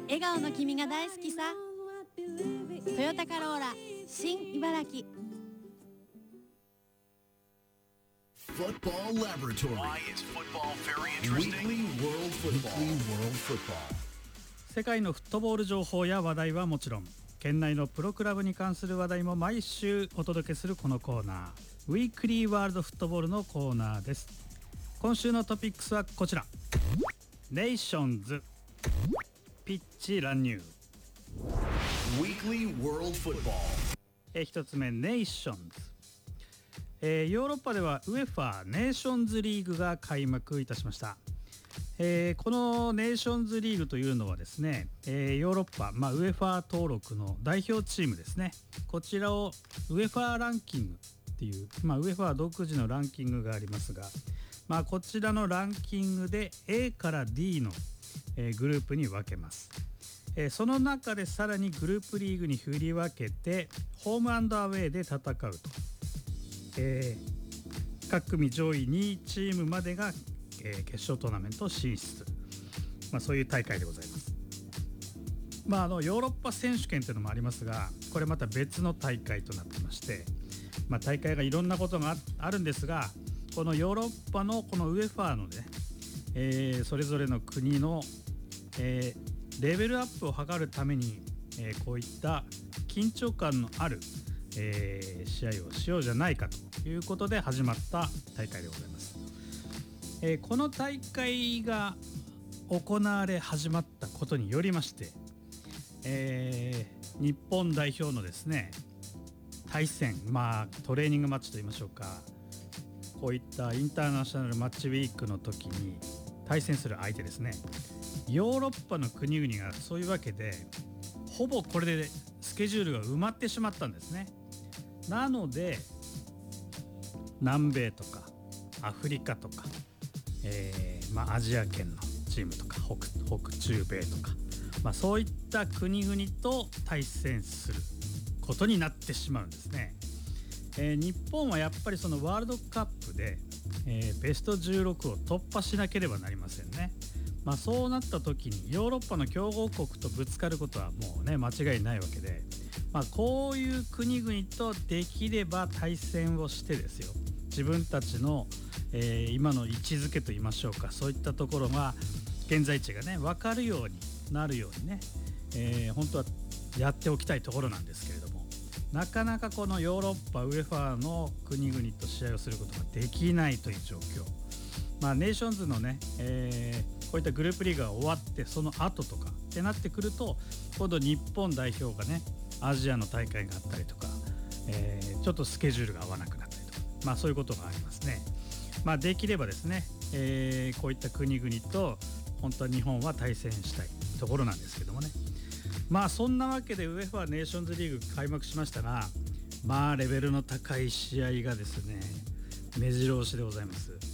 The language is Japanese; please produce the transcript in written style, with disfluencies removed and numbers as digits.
笑顔の君が大好きさ。トヨタカローラ新茨城。 Football Laboratory. Why is football very interesting? Weekly World Football. 世界のフットボール情報や話題はもちろん、県内のプロクラブに関する話題も毎週お届けするこのコーナー、ウィークリーワールドフットボールのコーナーです。今週のトピックスはこちら。ネーションズピッチ乱入。 Weekly World Football。 一つ目、ネーションズ。ヨーロッパでは UEFA ネーションズリーグが開幕いたしました。このネーションズリーグというのはですね、ヨーロッパ、UEFA 登録の代表チームですね。こちらを UEFA ランキングっていう、UEFA 独自のランキングがありますが、こちらのランキングで A から D の、グループに分けます。その中でさらにグループリーグに振り分けてホームアンドアウェーで戦うと。各組上位2チームまでが、決勝トーナメント進出、そういう大会でございます。ヨーロッパ選手権というのもありますが、これまた別の大会となってまして、大会がいろんなことがあるんですが、このヨーロッパのこの UEFA のね、それぞれの国の、レベルアップを図るために、こういった緊張感のある、試合をしようじゃないかということで始まった大会でございます。この大会が行われ始まったことによりまして、日本代表のですね対戦、トレーニングマッチといいましょうか、こういったインターナショナルマッチウィークの時に対戦する相手ですね、ヨーロッパの国々がそういうわけでほぼこれでスケジュールが埋まってしまったんですね。なので南米とかアフリカとか、アジア圏のチームとか北中米とか、そういった国々と対戦することになってしまうんですね。日本はやっぱりそのワールドカップで、ベスト16を突破しなければなりませんね。そうなった時にヨーロッパの強豪国とぶつかることはもうね間違いないわけで、こういう国々とできれば対戦をしてですよ、自分たちの、今の位置づけといいましょうか、そういったところが現在地がね分かるようになるようにね、本当はやっておきたいところなんですけれども、なかなかこのヨーロッパ UEFA の国々と試合をすることができないという状況。ネーションズのね、こういったグループリーグが終わってその後とかってなってくると、今度日本代表がねアジアの大会があったりとか、ちょっとスケジュールが合わなくなったりとか、そういうことがありますね。できればですね、こういった国々と本当は日本は対戦したいところなんですけどもね。そんなわけで UEFA ネーションズリーグ開幕しましたが、レベルの高い試合がですね目白押しでございます。